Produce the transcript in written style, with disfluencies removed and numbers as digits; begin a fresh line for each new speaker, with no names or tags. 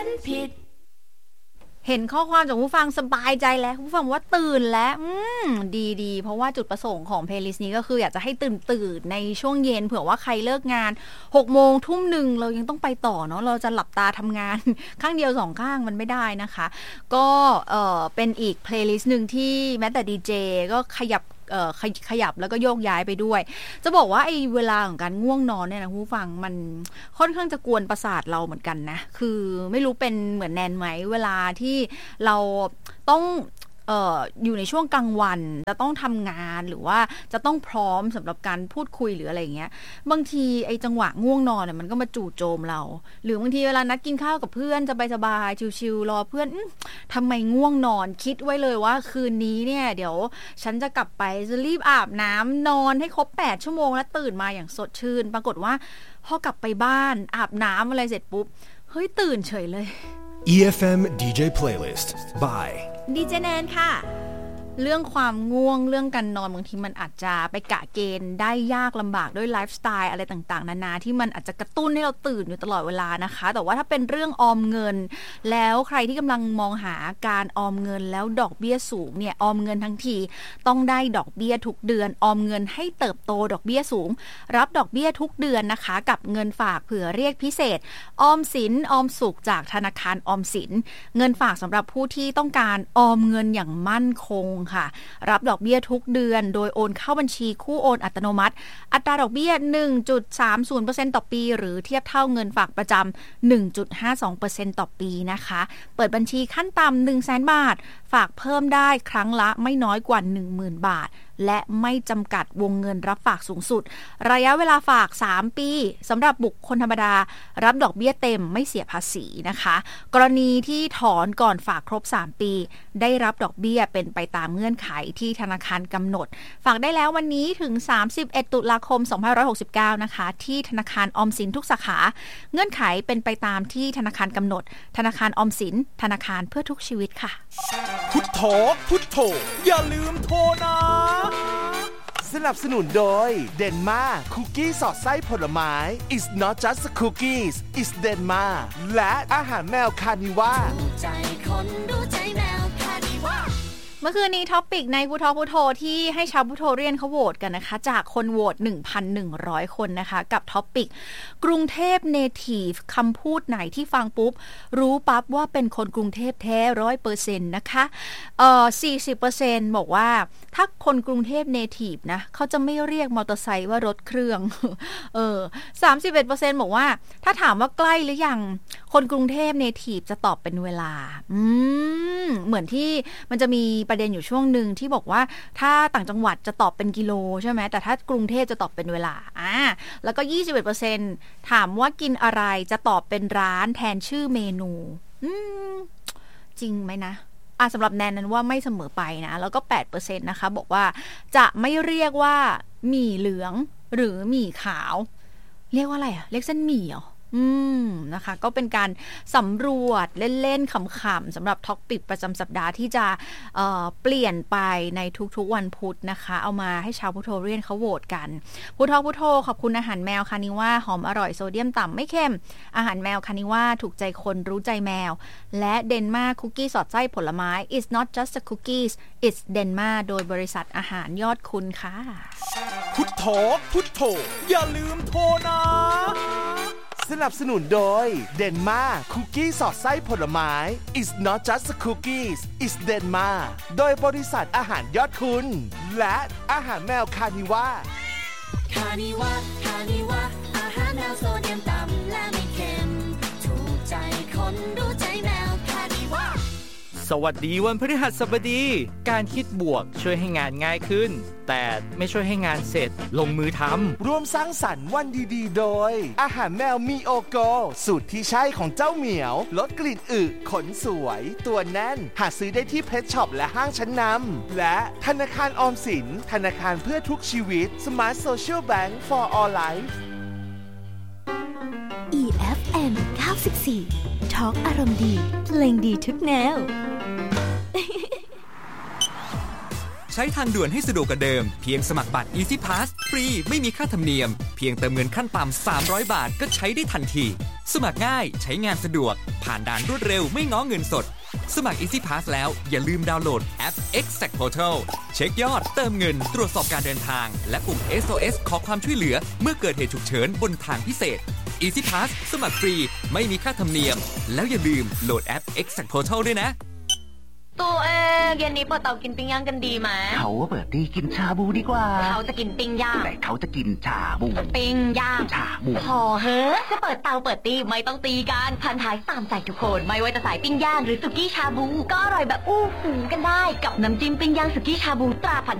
ผิด
เห็นข้อความจากผู้ฟังสบายใจแล้วผู้ฟังว่าตื่นแล้วดีเพราะว่าจุดประสงค์ของเพลย์ลิสต์นี้ก็คืออยากจะให้ตื่นในช่วงเย็นเผื่อว่าใครเลิกงาน6 โมงทุ่ม 1เรายังต้องไปต่อเนาะเราจะหลับตาทำงานข้างเดียว2ข้างมันไม่ได้นะคะก็เป็นอีกเพลย์ลิสต์นึงที่แม้แต่ดีเจก็ขยับแล้วก็โยกย้ายไปด้วยจะบอกว่าไอ้เวลาของการง่วงนอนเนี่ยนะผู้ฟังมันค่อนข้างจะกวนประสาทเราเหมือนกันนะคือไม่รู้เป็นเหมือนแนนไหมเวลาที่เราต้องอยู่ในช่วงกลางวันจะต้องทำงานหรือว่าจะต้องพร้อมสำหรับการพูดคุยหรืออะไรอย่างเงี้ยบางทีไอ้จังหวะง่วงนอนเนี่ยมันก็มาจู่โจมเราหรือบางทีเวลานัดกินข้าวกับเพื่อนสบายๆชิวๆรอเพื่อนทำไมง่วงนอนคิดไว้เลยว่าคืนนี้เนี่ยเดี๋ยวฉันจะกลับไปจะรีบอาบน้ำนอนให้ครบ8 ชั่วโมงแล้วตื่นมาอย่างสดชื่นปรากฏว่าพอกลับไปบ้านอาบน้ำอะไรเสร็จปุ๊บเฮ้ยตื่นเฉยเลย
EFM DJ Playlist by
ดีเจแนนค่ะเรื่องความง่วงเรื่องการนอนบางทีมันอาจจะไปกะเกณฑ์ได้ยากลำบากด้วยไลฟ์สไตล์อะไรต่างๆนานาที่มันอาจจะกระตุ้นให้เราตื่นอยู่ตลอดเวลานะคะแต่ว่าถ้าเป็นเรื่องออมเงินแล้วใครที่กำลังมองหาการออมเงินแล้วดอกเบี้ยสูงเนี่ยออมเงินทั้งทีต้องได้ดอกเบี้ยทุกเดือนออมเงินให้เติบโตดอกเบี้ยสูงรับดอกเบี้ยทุกเดือนนะคะกับเงินฝากเผื่อเรียกพิเศษออมสินออมสุขจากธนาคารออมสินเงินฝากสำหรับผู้ที่ต้องการออมเงินอย่างมั่นคงค่ะรับดอกเบี้ยทุกเดือนโดยโอนเข้าบัญชีคู่โอนอัตโนมัติอัตราดอกเบี้ย 1.30% ต่อปีหรือเทียบเท่าเงินฝากประจำ 1.52% ต่อปีนะคะเปิดบัญชีขั้นต่ำ 100,000 บาทฝากเพิ่มได้ครั้งละไม่น้อยกว่า 10,000 บาทและไม่จำกัดวงเงินรับฝากสูงสุดระยะเวลาฝาก3 ปีสำหรับบุคคลธรรมดารับดอกเบี้ยเต็มไม่เสียภาษีนะคะกรณีที่ถอนก่อนฝากครบ3 ปีได้รับดอกเบี้ยเป็นไปตามเงื่อนไขที่ธนาคารกำหนดฝากได้แล้ววันนี้ถึง31 ตุลาคม 2569นะคะที่ธนาคารออมสินทุกสาขาเงื่อนไขเป็นไปตามที่ธนาคารกำหนดธนาคารออมสินธนาคารเพื่อทุกชีวิตค่ะ
พุทโธพุทโธอย่าลืมโทรนะสนับสนุนโดยเดนมาคุกกี้สอดไส้ผลไม้ It's not just cookies It's Denma และอาหารแมวคานิว่า
ดูใจคนดูใจแมวคานิว่า
เมื่อคืนนี้ท็อปปิกในพุทโธที่ให้ชาวพุทโธเรียนเขาโหวตกันนะคะจากคนโหวต 1,100 คนนะคะกับท็อปปิกกรุงเทพเนทีฟคำพูดไหนที่ฟังปุ๊บรู้ปั๊บว่าเป็นคนกรุงเทพแท้ 100% นะคะ40% บอกว่าถ้าคนกรุงเทพเนทีฟนะเขาจะไม่เรียกมอเตอร์ไซค์ว่ารถเครื่อง31% บอกว่าถ้าถามว่าใกล้หรือยังคนกรุงเทพเนทีฟจะตอบเป็นเวลาเหมือนที่มันจะมีประเด็นอยู่ช่วงหนึ่งที่บอกว่าถ้าต่างจังหวัดจะตอบเป็นกิโลใช่ไหมแต่ถ้ากรุงเทพจะตอบเป็นเวลาแล้วก็ 21% ถามว่ากินอะไรจะตอบเป็นร้านแทนชื่อเมนูจริงไหมนะสำหรับแนนนั้นว่าไม่เสมอไปนะแล้วก็ 8% นะคะบอกว่าจะไม่เรียกว่าหมี่เหลืองหรือหมี่ขาวเรียกว่าอะไรเรียกเส้นหมี่เหรอนะคะก็เป็นการสำรวจเล่นๆขำๆสำหรับท็อปปิกประจำสัปดาห์ที่จะเปลี่ยนไปในทุกๆวันพุธนะคะเอามาให้ชาวพุทโธเรียนเขาโหวตกันพุทโธขอบคุณอาหารแมวคานิว่าหอมอร่อยโซเดียมต่ำไม่เค็มอาหารแมวคานิว่าถูกใจคนรู้ใจแมวและเดนมาคุกกี้สอดไส้ผลไม้ It's not just a cookies It's Denma โดยบริษัทอาหารยอดคุณค่ะ
พุทโธอย่าลืมโทรนะสนับสนุนโดยเดนมาคุกกี้สอดไส้ผลไม้ It's not just cookies It's Denma โดยบริษัทอาหารยอดคุณและอาหารแมวคานิว่า
อาหารแมวโซเดียมต่ำและไม่เค็มถูกใจคนดูใจแมวคานิว่า
สวัสดีวันพฤหัสบดีการคิดบวกช่วยให้งานง่ายขึ้นแต่ไม่ช่วยให้งานเสร็จลงมือทำ
ร่วมสร้างสรรค์วันดีๆโดยอาหารแมวมีโอโกสูตรที่ใช่ของเจ้าเหมียวลดกลิ่นอึขนสวยตัวแน่นหาซื้อได้ที่เพชช็อปและห้างชั้นนำและธนาคารออมสินธนาคารเพื่อทุกชีวิต Smart Social Bank for All Life
EFM 94 Talk อารมณ์ดีเพลงดีทุกแนว
ใช้ทางด่วนให้สะดวกกว่าเดิมเพียงสมัครบัตร Easy Pass ฟรีไม่มีค่าธรรมเนียมเพียงเติมเงินขั้นต่ำ300 บาทก็ใช้ได้ทันทีสมัครง่ายใช้งานสะดวกผ่านด่านรวดเร็วไม่ง้อเงินสดสมัคร Easy Pass แล้วอย่าลืมดาวน์โหลดแอป Exact Portal เช็คยอดเติมเงินตรวจสอบการเดินทางและปุ่ม SOS ขอความช่วยเหลือเมื่อเกิดเหตุฉุกเฉินบนทางพิเศษ Easy Pass สมัครฟรีไม่มีค่าธรรมเนียมแล้วอย่าลืมโหลดแอป Exact Portal ด้วยนะ
ตัวเองเย็นนี้เปิดเตากินปิ้งย่างกันดีไหม
เขาเปิดดีกินชาบูดีกว่า
เขาจะกินปิ้งย่าง
แต่เขาจะกินชาบู
ปิ้งย่าง
ชาบู
พอเฮ้อจะเปิดเตาเปิดตีไม่ต้องตีกันพันท้ายตามใจทุกคนไม่ว่าจะสายปิ้งย่างหรือสุกี้ชาบูก็อร่อยแบบอู้หูกันได้กับน้ำจิ้มปิ้งย่างสุกี้ชาบูตราพัน